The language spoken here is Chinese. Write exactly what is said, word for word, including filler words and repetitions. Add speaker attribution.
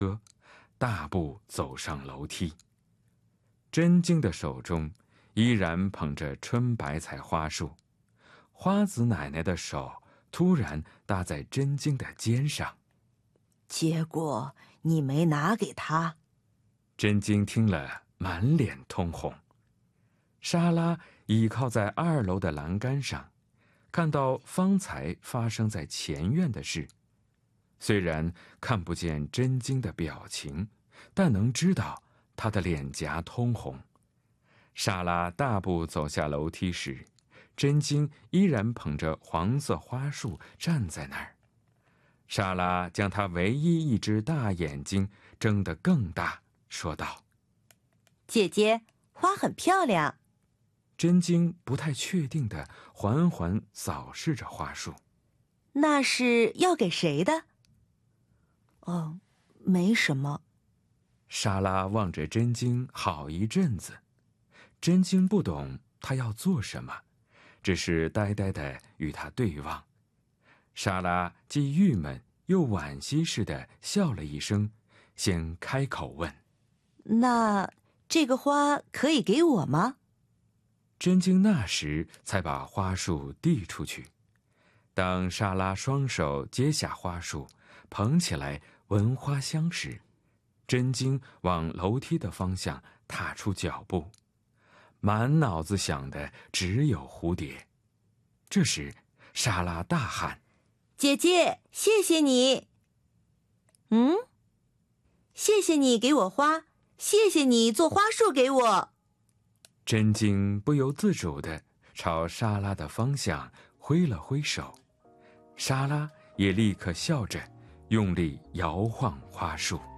Speaker 1: 大步走上楼梯。真经的手中依然捧着春白菜花束，花子奶奶的手突然搭在真经的肩上。
Speaker 2: 结果你没拿给他。
Speaker 1: 真经听了，满脸通红。莎拉倚靠在二楼的栏杆上，看到方才发生在前院的事。虽然看不见真经的表情，但能知道她的脸颊通红。莎拉大步走下楼梯时，真经依然捧着黄色花束站在那儿。莎拉将她唯一一只大眼睛睁得更大，说道：“
Speaker 2: 姐姐，花很漂亮。”
Speaker 1: 真经不太确定地缓缓扫视着花束。
Speaker 2: 那是要给谁的？哦，没什么。
Speaker 1: 莎拉望着真经好一阵子，真经不懂她要做什么，只是呆呆地与她对望。莎拉既郁闷又惋惜似的笑了一声，先开口问：“
Speaker 2: 那这个花可以给我吗？”
Speaker 1: 真经那时才把花束递出去。当莎拉双手接下花束，捧起来闻花香时，真经往楼梯的方向踏出脚步，满脑子想的只有蝴蝶。这时莎拉大喊：“
Speaker 2: 姐姐，谢谢你！”嗯，谢谢你给我花，谢谢你做花束给我。
Speaker 1: 真经不由自主地朝莎拉的方向挥了挥手，莎拉也立刻笑着用力摇晃花束。